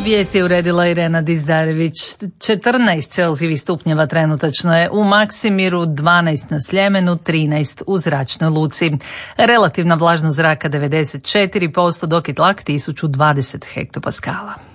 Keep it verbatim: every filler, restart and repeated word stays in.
Vijest je uredila Irena Dizdarević. četrnaest celzijevih stupnjeva trenutačno je u Maksimiru, dvanaest na Sljemenu, trinaest u Zračnoj luci. Relativna vlažnost zraka devedeset četiri posto, dok je tlak tisuću dvadeset hektopaskala.